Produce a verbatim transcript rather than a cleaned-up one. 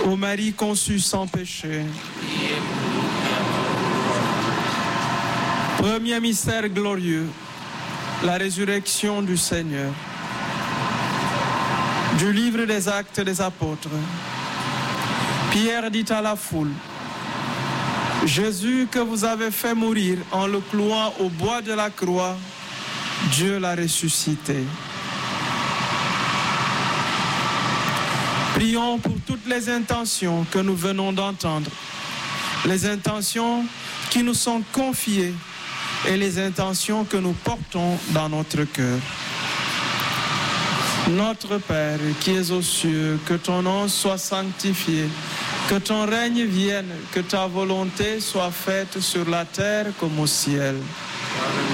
Ô Marie conçue sans péché. Premier mystère glorieux, la résurrection du Seigneur. Du livre des Actes des Apôtres. Pierre dit à la foule: Jésus que vous avez fait mourir en le clouant au bois de la croix, Dieu l'a ressuscité. Prions pour toutes les intentions que nous venons d'entendre, les intentions qui nous sont confiées et les intentions que nous portons dans notre cœur. Notre Père qui es aux cieux, que ton nom soit sanctifié, que ton règne vienne, que ta volonté soit faite sur la terre comme au ciel.